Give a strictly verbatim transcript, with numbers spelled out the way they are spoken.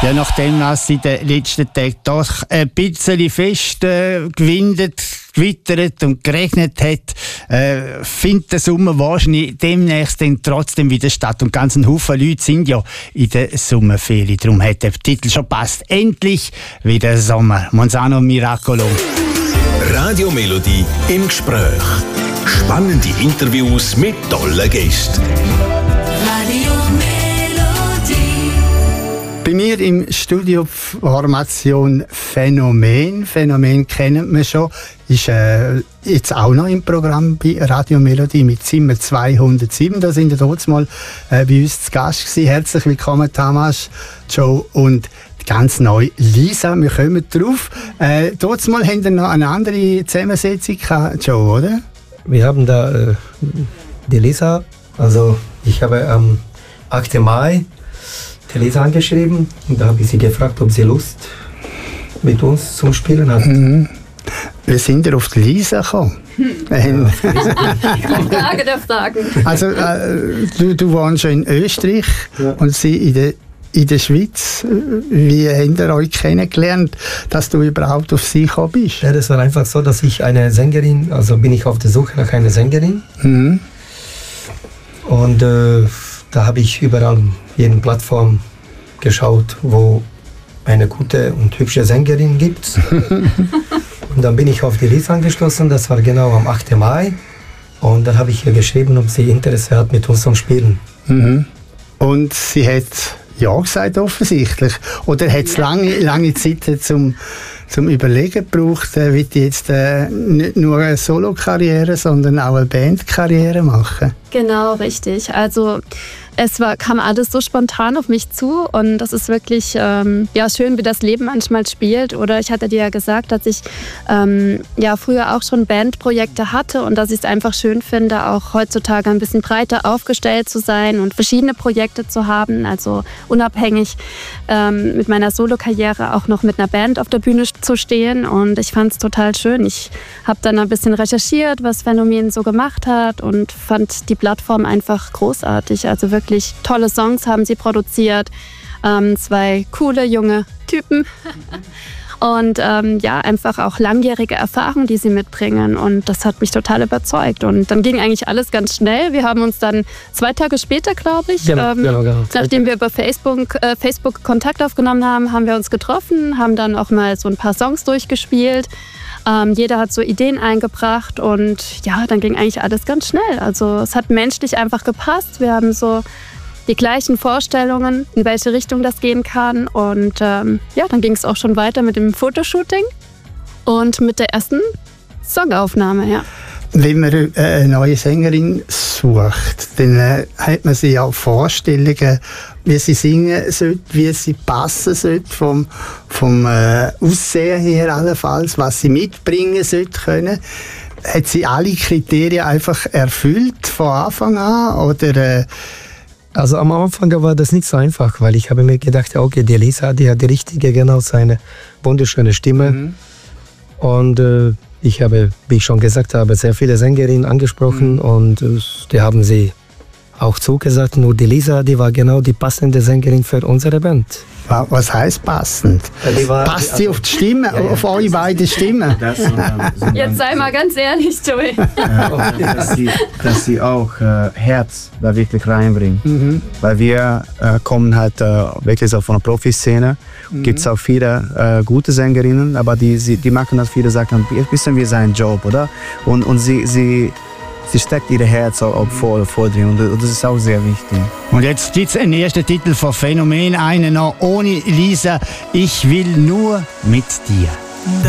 Ja, nachdem es in den letzten Tagen doch ein bisschen fest äh, gewindet, gewittert und geregnet hat, äh, findet der Sommer wahrscheinlich demnächst dann trotzdem wieder statt. Und ganz ein Haufen Leute sind ja in der Sommerferien. Darum hat der Titel schon passt. Endlich wieder Sommer. Monsanto Miracolo. Radio Melodie im Gespräch. Spannende Interviews mit tollen Gästen. Radio Melodie. Bei mir im Studio Formation Phänomen. Phänomen kennen wir schon. Ist äh, jetzt auch noch im Programm bei Radio Melodie mit Zimmer zweihundertsieben. Da sind wir dort mal äh, bei uns zu Gast gewesen. Herzlich willkommen, Tamas, Joe und ganz neu Lisa. Wir kommen drauf. Äh, dort mal haben wir noch eine andere Zusammensetzung gehabt, Joe, oder? Wir haben da äh, die Lisa, also ich habe am achten Mai die Lisa angeschrieben und da habe ich sie gefragt, ob sie Lust mit uns zum Spielen hat. Mhm. Wir sind ja auf die Lisa gekommen. Ja, Frage der Fragen. Also äh, du, du wohnst schon in Österreich, ja, und sie in der, in der Schweiz. Wie habt ihr euch kennengelernt, dass du überhaupt auf sie gekommen bist? Ja, das war einfach so, dass ich eine Sängerin, also bin ich auf der Suche nach einer Sängerin. Mhm. Und äh, da habe ich überall jede Plattform geschaut, wo eine gute und hübsche Sängerin gibt. Und dann bin ich auf die Lisa angestoßen, das war genau am achten Mai. Und dann habe ich ihr geschrieben, ob sie Interesse hat, mit uns zu spielen. Mhm. Und sie hat ja gesagt, offensichtlich. Oder hat es lange, lange Zeit zum, zum Überlegen gebraucht, äh, wie die jetzt äh, nicht nur eine Solo-Karriere, sondern auch eine Bandkarriere machen? Genau, richtig. Also es war, kam alles so spontan auf mich zu und das ist wirklich ähm, ja, schön, wie das Leben manchmal spielt. Oder ich hatte dir ja gesagt, dass ich ähm, ja, früher auch schon Bandprojekte hatte und dass ich es einfach schön finde, auch heutzutage ein bisschen breiter aufgestellt zu sein und verschiedene Projekte zu haben, also unabhängig ähm, mit meiner Solo-Karriere auch noch mit einer Band auf der Bühne zu stehen. Und ich fand es total schön. Ich habe dann ein bisschen recherchiert, was Phänomen so gemacht hat und fand die Plattform einfach großartig. Also wirklich tolle Songs haben sie produziert. Ähm, zwei coole junge Typen. Und ähm, ja, einfach auch langjährige Erfahrung, die sie mitbringen. Und das hat mich total überzeugt. Und dann ging eigentlich alles ganz schnell. Wir haben uns dann zwei Tage später, glaube ich, genau, ähm, genau, genau. nachdem wir über Facebook, äh, Facebook Kontakt aufgenommen haben, haben wir uns getroffen, haben dann auch mal so ein paar Songs durchgespielt. Ähm, jeder hat so Ideen eingebracht und ja, dann ging eigentlich alles ganz schnell. Also es hat menschlich einfach gepasst. Wir haben so die gleichen Vorstellungen, in welche Richtung das gehen kann. Und ähm, ja, dann ging es auch schon weiter mit dem Fotoshooting und mit der ersten Songaufnahme, ja. Wenn man eine neue Sängerin sucht, dann äh, hat man sich auch Vorstellungen, wie sie singen sollte, wie sie passen sollte, vom, vom äh, Aussehen her allenfalls, was sie mitbringen sollte können. Hat sie alle Kriterien einfach erfüllt von Anfang an? Oder, äh Also am Anfang war das nicht so einfach, weil ich habe mir gedacht, okay, die Lisa, die hat die richtige, genau seine wunderschöne Stimme. Mhm. Und äh, ich habe, wie ich schon gesagt habe, sehr viele Sängerinnen angesprochen, mhm, und äh, die haben sie auch zugesagt. Nur die Lisa, die war genau die passende Sängerin für unsere Band. Was heißt passend? Die war, Passt sie also, auf die Stimme, ja, ja, auf eure beiden Stimmen? Das, äh, Jetzt sei mal ganz ehrlich, Joey. äh, dass, sie, dass sie auch äh, Herz da wirklich reinbringt. Mhm. Weil wir äh, kommen halt äh, wirklich so von der Profiszene. Mhm. Gibt es auch viele äh, gute Sängerinnen, aber die, sie, die machen das, viele sagen, ein bisschen wie sein Job, oder? Und, und sie, sie, sie steckt ihr Herz auch, auch voll, voll drin und das ist auch sehr wichtig. Und jetzt gibt es einen ersten Titel von Phänomen, einen noch ohne Lisa. Ich will nur mit dir.